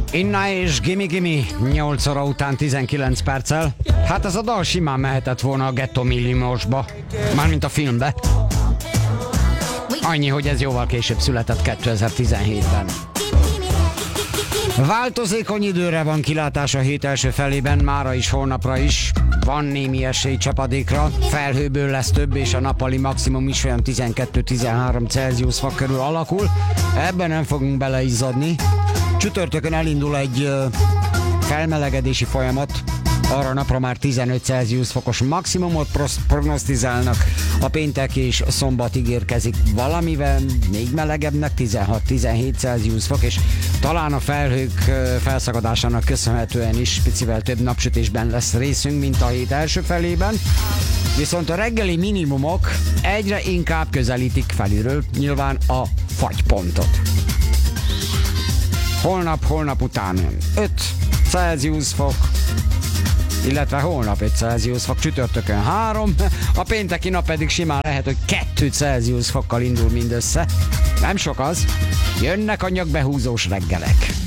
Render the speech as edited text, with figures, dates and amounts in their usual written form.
Inna és Gimme, 8 óra után 19 perccel. Hát ez a dal simán mehetett volna a Ghetto Milliósba, mármint a filmbe. Annyi, hogy ez jóval később született 2017-ben. Változékony időre van kilátás a hét első felében, mára is, holnapra is. Van némi esély csapadékra, felhőből lesz több, és a nappali maximum is olyan 12-13 Celsius fok körül alakul. Ebben nem fogunk beleizzadni. Csütörtökön elindul egy felmelegedési folyamat, arra napra már 15 Celsius fokos maximumot prognosztizálnak, a péntek és szombat ígérkezik valamivel még melegebbnek, 16-17 Celsius fok, és talán a felhők felszakadásának köszönhetően is picivel több napsütésben lesz részünk, mint a hét első felében, viszont a reggeli minimumok egyre inkább közelítik felülről nyilván a fagypontot. Holnap után 5 Celsius fok, illetve holnap 5 Celsius fok, csütörtökön 3, a pénteki nap pedig simán lehet, hogy 2 Celsius fokkal indul mindössze. Nem sok az, jönnek a nyagbehúzós reggelek.